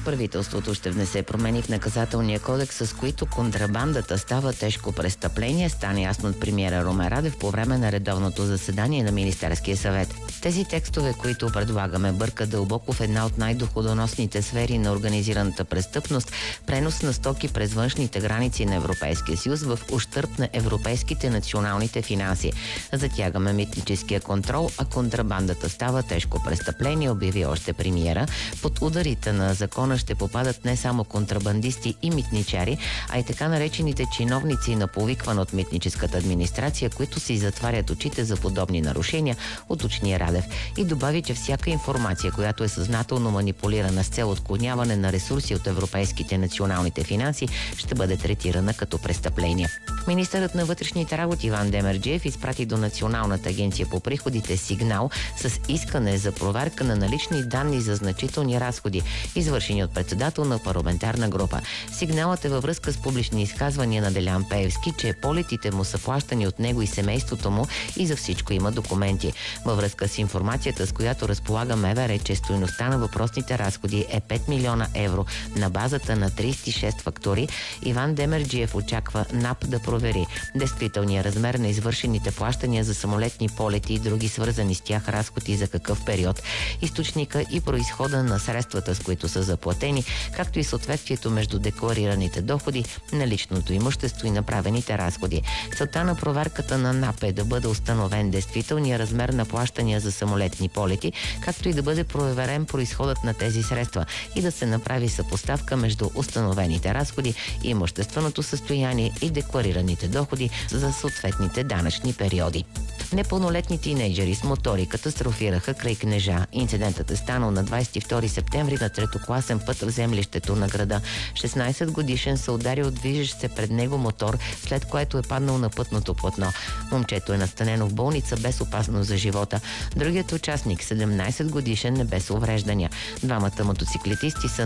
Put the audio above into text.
правителството ще внесе промени в наказателния кодекс, с които контрабандата става тежко престъпление, стана ясно от премиера Румен Радев по време на редовното заседание на Министерския съвет. Тези текстове, които предлагаме, бъркат дълбоко в една от най-доходоносните сфери на организираната престъпност, пренос на стоки през външните граници на Европейския съюз в ущърб на европейските националните финанси. Затягаме митническия контрол, а контрабандата става тежко престъпление, обяви още премиера. Под ударите на закона ще попадат не само контрабандисти и митничари, а и така наречените чиновници на повикване от митническата администрация, които си затварят очите за подобни нарушения, уточни Радев. И добави, че всяка информация, която е съзнателно манипулирана с цел отклоняване на ресурси от европейските националните финанси, ще бъде третирана като престъпление. Министърът на вътрешните работи Иван Демерджиев изпрати до Националната агенция по приходите сигнал с искане за проверка на налични данни за значителни разходи, извършени от председател на парламентарна група. Сигналът е във връзка с публични изказвания на Делян Пеевски, че полетите му са плащани от него и семейството му и за всичко има документи. Във връзка с информацията, с която разполага МВР, че стойността на въпросните разходи е 5 милиона евро на базата на 36 фактури, Иван Демерджиев очаква НАП да провери действителния размер на извършените плащания за самолетни полети и други свързани с тях разходи за какъв период, източника и произхода на средствата, с които са заплатени, както и съответствието между декларираните доходи, наличното имущество и направените разходи. Целта на проверката на НАП е да бъде установен действителния размер на плащания за самолетни полети, както и да бъде проверен произходът на тези средства и да се направи съпоставка между установените разходи, имущественото състояние и декларираните доходи за съответните данъчни периоди. Непълнолетни тинейджери с мотори катастрофираха край Кнежа. Инцидентът е станал на 22 септември на третокласен път в землището на града. 16-годишен се ударил движещ се пред него мотор, след което е паднал на пътното платно. Момчето е настанено в болница без опасност за живота. Другият участник, 17-годишен, не без увреждания. Двамата мотоциклетисти са